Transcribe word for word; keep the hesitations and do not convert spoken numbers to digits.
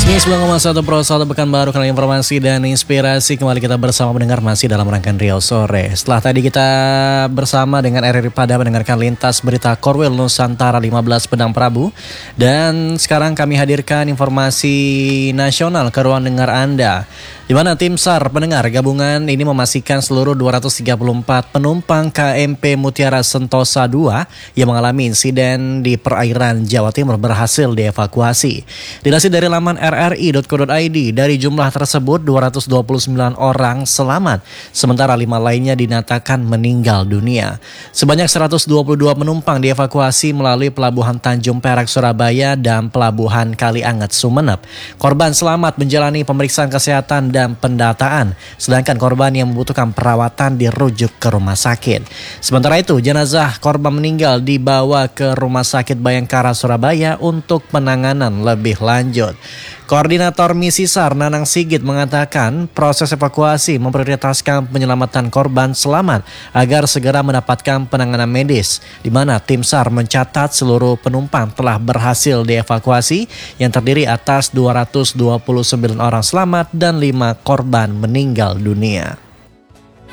Ini sembilan koma satu Pro satu Pekanbaru, kali informasi dan inspirasi. Kembali kita bersama mendengar masih dalam rangkaian Riau Sore. Setelah tadi kita bersama dengan R R I Pada mendengarkan lintas berita Korwil Nusantara lima belas Pedang Prabu. Dan sekarang kami hadirkan informasi nasional ke ruang dengar Anda, di mana tim SAR pendengar gabungan ini memastikan seluruh dua ratus tiga puluh empat penumpang K M P Mutiara Sentosa dua yang mengalami insiden di perairan Jawa Timur berhasil dievakuasi. Dilansir dari laman r r i dot co dot i d, dari jumlah tersebut dua ratus dua puluh sembilan orang selamat, sementara lima lainnya dinyatakan meninggal dunia. Sebanyak seratus dua puluh dua penumpang dievakuasi melalui Pelabuhan Tanjung Perak Surabaya dan Pelabuhan Kalianget Sumeneb. Korban selamat menjalani pemeriksaan kesehatan dan pendataan, sedangkan korban yang membutuhkan perawatan dirujuk ke rumah sakit. Sementara itu, jenazah korban meninggal dibawa ke Rumah Sakit Bayangkara Surabaya untuk penanganan lebih lanjut. Koordinator Misi SAR Nanang Sigit mengatakan proses evakuasi memprioritaskan penyelamatan korban selamat agar segera mendapatkan penanganan medis, di mana tim SAR mencatat seluruh penumpang telah berhasil dievakuasi yang terdiri atas dua ratus dua puluh sembilan orang selamat dan lima korban meninggal dunia.